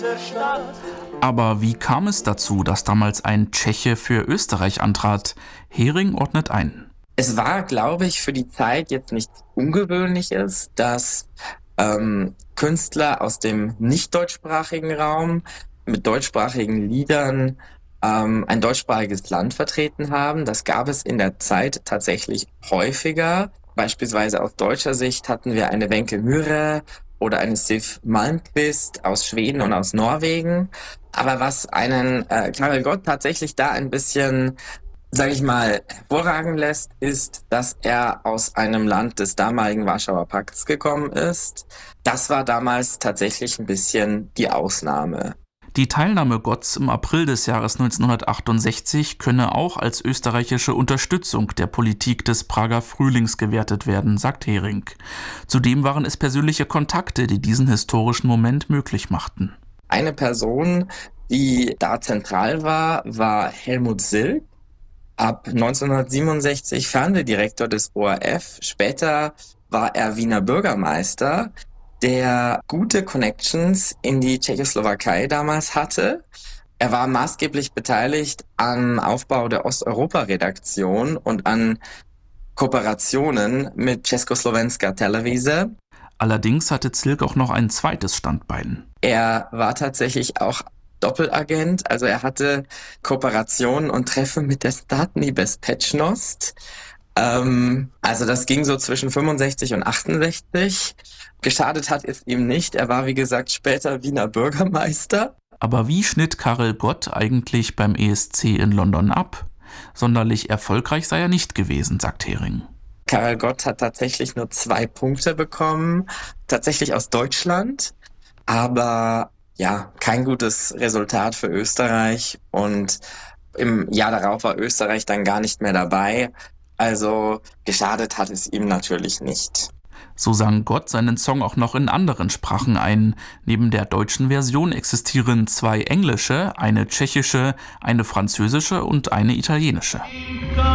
große Stadt. Aber wie kam es dazu, dass damals ein Tscheche für Österreich antrat? Hering ordnet ein. Es war, glaube ich, für die Zeit jetzt nichts Ungewöhnliches, dass Künstler aus dem nicht deutschsprachigen Raum mit deutschsprachigen Liedern ein deutschsprachiges Land vertreten haben. Das gab es in der Zeit tatsächlich häufiger. Beispielsweise aus deutscher Sicht hatten wir eine Wenke Myhre oder eine Sif Malmkvist aus Schweden und aus Norwegen. Aber was einen Karel Gott tatsächlich da ein bisschen, sage ich mal, hervorragen lässt, ist, dass er aus einem Land des damaligen Warschauer Pakts gekommen ist. Das war damals tatsächlich ein bisschen die Ausnahme. Die Teilnahme Gotts im April des Jahres 1968 könne auch als österreichische Unterstützung der Politik des Prager Frühlings gewertet werden, sagt Hering. Zudem waren es persönliche Kontakte, die diesen historischen Moment möglich machten. Eine Person, die da zentral war, war Helmut Silk, ab 1967 Fernsehdirektor des ORF. Später war er Wiener Bürgermeister, der gute Connections in die Tschechoslowakei damals hatte. Er war maßgeblich beteiligt am Aufbau der Osteuropa-Redaktion und an Kooperationen mit Československa Televize. Allerdings hatte Zilk auch noch ein zweites Standbein. Er war tatsächlich auch Doppelagent, also er hatte Kooperationen und Treffen mit der Státní bezpečnost. Also das ging so zwischen 65 und 68. Geschadet hat es ihm nicht. Er war, wie gesagt, später Wiener Bürgermeister. Aber wie schnitt Karel Gott eigentlich beim ESC in London ab? Sonderlich erfolgreich sei er nicht gewesen, sagt Hering. Karel Gott hat tatsächlich nur 2 Punkte bekommen, tatsächlich aus Deutschland. Aber ja, kein gutes Resultat für Österreich. Und im Jahr darauf war Österreich dann gar nicht mehr dabei. Also geschadet hat es ihm natürlich nicht. So sang Gott seinen Song auch noch in anderen Sprachen ein. Neben der deutschen Version existieren 2 englische, eine tschechische, eine französische und eine italienische.